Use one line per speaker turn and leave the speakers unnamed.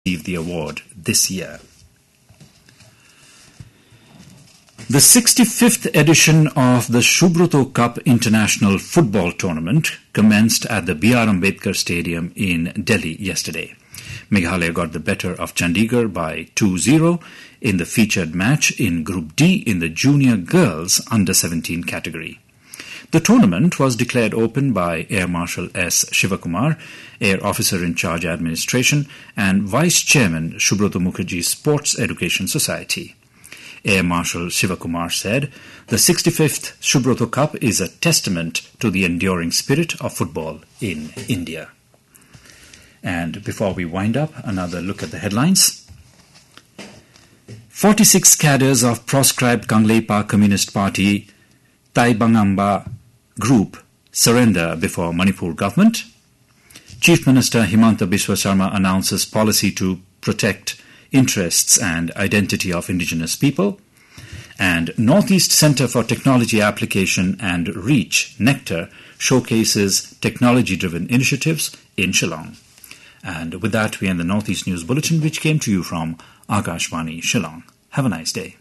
receive the award this year. The 65th edition of the Subroto Cup International Football Tournament commenced at the B.R. Ambedkar Stadium in Delhi yesterday. Meghalaya got the better of Chandigarh by 2-0 in the featured match in Group D in the junior girls under-17 category. The tournament was declared open by Air Marshal S. Shivakumar, Air Officer in Charge Administration and Vice Chairman Subroto Mukherjee Sports Education Society. Air Marshal Shivakumar said, "The 65th Subroto Cup is a testament to the enduring spirit of football in India." And before we wind up, another look at the headlines. 46 cadres of proscribed Kangleipa Communist Party Taibangamba Group surrender before Manipur government. Chief Minister Himanta Biswa Sarma announces policy to protect interests and identity of indigenous people. And Northeast Centre for Technology Application and Reach, Nectar, showcases technology-driven initiatives in Shillong. And with that, we end the Northeast News Bulletin, which came to you from Akashvani, Shillong. Have a nice day.